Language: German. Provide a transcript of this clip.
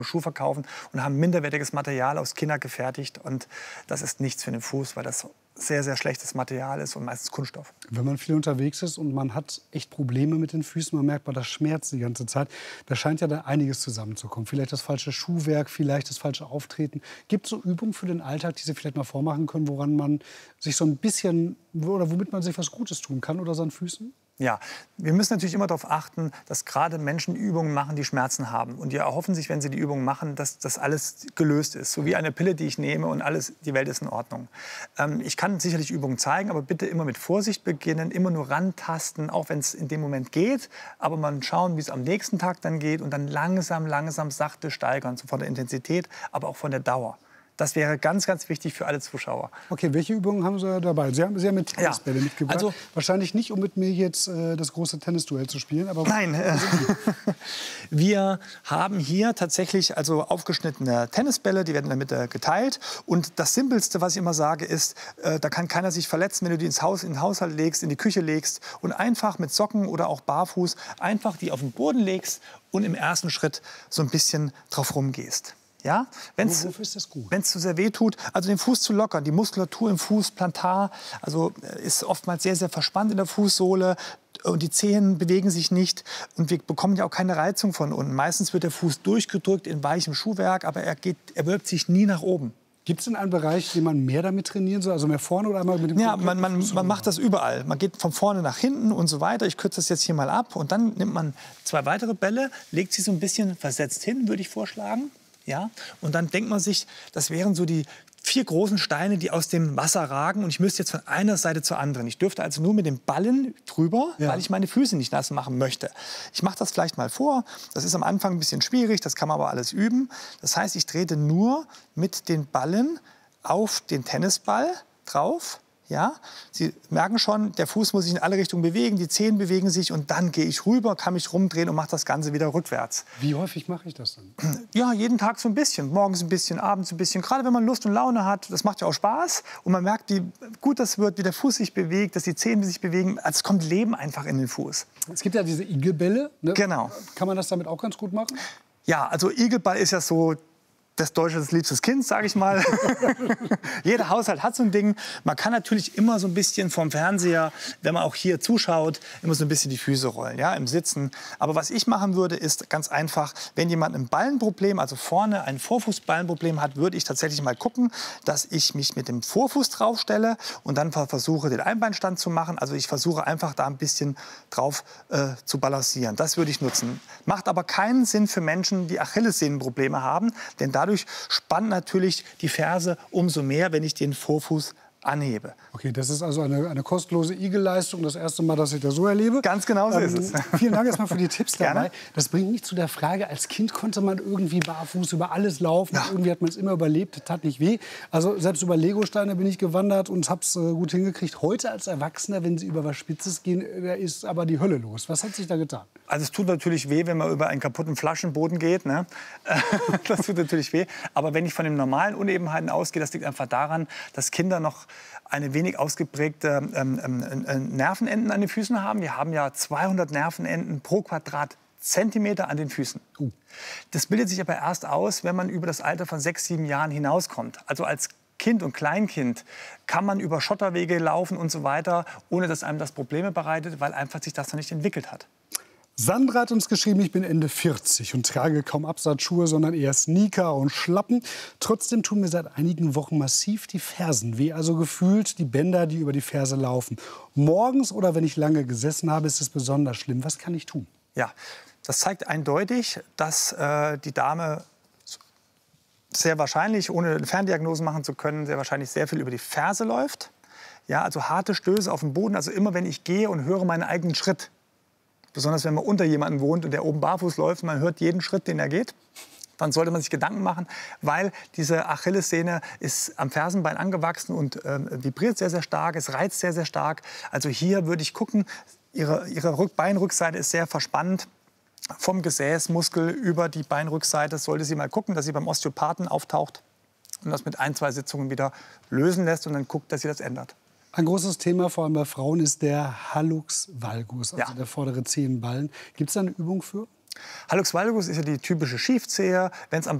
Schuh verkaufen und haben minderwertiges Material aus China gefertigt. Und das ist nichts für den Fuß, weil das sehr, sehr schlechtes Material ist und meistens Kunststoff. Wenn man viel unterwegs ist und man hat echt Probleme mit den Füßen, man merkt, das schmerzt die ganze Zeit, da scheint ja da einiges zusammenzukommen. Vielleicht das falsche Schuhwerk, vielleicht das falsche Auftreten. Gibt es so Übungen für den Alltag, die Sie vielleicht mal vormachen können, woran man sich so ein bisschen, oder womit man sich was Gutes tun kann oder seinen Füßen? Ja, wir müssen natürlich immer darauf achten, dass gerade Menschen Übungen machen, die Schmerzen haben. Und die erhoffen sich, wenn sie die Übungen machen, dass das alles gelöst ist. So wie eine Pille, die ich nehme und alles, die Welt ist in Ordnung. Ich kann sicherlich Übungen zeigen, aber bitte immer mit Vorsicht beginnen, immer nur rantasten, auch wenn es in dem Moment geht. Aber mal schauen, wie es am nächsten Tag dann geht und dann langsam, langsam, sachte steigern, so von der Intensität, aber auch von der Dauer. Das wäre ganz, ganz wichtig für alle Zuschauer. Okay, welche Übungen haben Sie dabei? Sie haben mit Tennisbälle mitgebracht. Also, wahrscheinlich nicht, um mit mir jetzt das große Tennisduell zu spielen. Aber nein, wir haben hier tatsächlich also aufgeschnittene Tennisbälle, die werden in der Mitte geteilt. Und das Simpelste, was ich immer sage, ist, da kann keiner sich verletzen, wenn du die in den Haushalt legst, in die Küche legst und einfach mit Socken oder auch barfuß einfach die auf den Boden legst und im ersten Schritt so ein bisschen drauf rumgehst. Ja, wofür ist das gut? Wenn es zu sehr weh tut, also den Fuß zu lockern, die Muskulatur im Fuß, Plantar, also ist oftmals sehr, sehr verspannt in der Fußsohle und die Zehen bewegen sich nicht und wir bekommen ja auch keine Reizung von unten. Meistens wird der Fuß durchgedrückt in weichem Schuhwerk, aber er wölbt sich nie nach oben. Gibt es denn einen Bereich, den man mehr damit trainieren soll? Also mehr vorne oder einmal mit dem Ja, man macht das überall. Man geht von vorne nach hinten und so weiter. Ich kürze das jetzt hier mal ab und dann nimmt man 2 weitere Bälle, legt sie so ein bisschen versetzt hin, würde ich vorschlagen. Ja? Und dann denkt man sich, das wären so die 4 großen Steine, die aus dem Wasser ragen. Und ich müsste jetzt von einer Seite zur anderen. Ich dürfte also nur mit den Ballen drüber, weil ich meine Füße nicht nass machen möchte. Ich mache das vielleicht mal vor. Das ist am Anfang ein bisschen schwierig, das kann man aber alles üben. Das heißt, ich trete nur mit den Ballen auf den Tennisball drauf. Ja, Sie merken schon, der Fuß muss sich in alle Richtungen bewegen, die Zehen bewegen sich und dann gehe ich rüber, kann mich rumdrehen und mache das Ganze wieder rückwärts. Wie häufig mache ich das dann? Ja, jeden Tag so ein bisschen. Morgens ein bisschen, abends ein bisschen. Gerade wenn man Lust und Laune hat, das macht ja auch Spaß. Und man merkt, wie gut das wird, wie der Fuß sich bewegt, dass die Zehen sich bewegen. Also es kommt Leben einfach in den Fuß. Es gibt ja diese Igelbälle. Ne? Genau. Kann man das damit auch ganz gut machen? Ja, also Igelball ist ja so des Deutsches liebstes Kind, sage ich mal. Jeder Haushalt hat so ein Ding. Man kann natürlich immer so ein bisschen vom Fernseher, wenn man auch hier zuschaut, immer so ein bisschen die Füße rollen, ja, im Sitzen. Aber was ich machen würde, ist ganz einfach, wenn jemand ein Ballenproblem, also vorne ein Vorfußballenproblem hat, würde ich tatsächlich mal gucken, dass ich mich mit dem Vorfuß draufstelle und dann versuche, den Einbeinstand zu machen. Also ich versuche einfach da ein bisschen drauf zu balancieren. Das würde ich nutzen. Macht aber keinen Sinn für Menschen, die Achillessehnenprobleme haben, denn dadurch spannt natürlich die Ferse umso mehr, wenn ich den Vorfuß anhebe. Okay, das ist also eine kostenlose Igelleistung. Das erste Mal, dass ich das so erlebe. Ganz genau so ist es. Vielen Dank erstmal für die Tipps dabei. Gerne. Das bringt mich zu der Frage, als Kind konnte man irgendwie barfuß über alles laufen. Ja. Irgendwie hat man es immer überlebt, das tat nicht weh. Also selbst über Legosteine bin ich gewandert und habe es gut hingekriegt. Heute als Erwachsener, wenn Sie über was Spitzes gehen, da ist aber die Hölle los. Was hat sich da getan? Also es tut natürlich weh, wenn man über einen kaputten Flaschenboden geht. Ne? Das tut natürlich weh. Aber wenn ich von den normalen Unebenheiten ausgehe, das liegt einfach daran, dass Kinder noch eine wenig ausgeprägte Nervenenden an den Füßen haben. Wir haben ja 200 Nervenenden pro Quadratzentimeter an den Füßen. Das bildet sich aber erst aus, wenn man über das Alter von 6, 7 Jahren hinauskommt. Also als Kind und Kleinkind kann man über Schotterwege laufen und so weiter, ohne dass einem das Probleme bereitet, weil einfach sich das noch nicht entwickelt hat. Sandra hat uns geschrieben, ich bin Ende 40 und trage kaum Absatzschuhe, sondern eher Sneaker und Schlappen. Trotzdem tun mir seit einigen Wochen massiv die Fersen weh, also gefühlt die Bänder, die über die Ferse laufen. Morgens oder wenn ich lange gesessen habe, ist es besonders schlimm. Was kann ich tun? Ja, das zeigt eindeutig, dass die Dame sehr wahrscheinlich, ohne eine Ferndiagnose machen zu können, sehr wahrscheinlich sehr viel über die Ferse läuft. Ja, also harte Stöße auf dem Boden, also immer wenn ich gehe und höre meinen eigenen Schritt. Besonders wenn man unter jemandem wohnt und der oben barfuß läuft, man hört jeden Schritt, den er geht. Dann sollte man sich Gedanken machen, weil diese Achillessehne ist am Fersenbein angewachsen und vibriert sehr, sehr stark, es reizt sehr, sehr stark. Also hier würde ich gucken, ihre Beinrückseite ist sehr verspannt. Vom Gesäßmuskel über die Beinrückseite sollte sie mal gucken, dass sie beim Osteopathen auftaucht und das mit 1, 2 Sitzungen wieder lösen lässt und dann guckt, dass sie das ändert. Ein großes Thema, vor allem bei Frauen, ist der Hallux valgus, also der vordere Zehenballen. Gibt es da eine Übung für? Hallux valgus ist ja die typische Schiefzehe. Wenn es am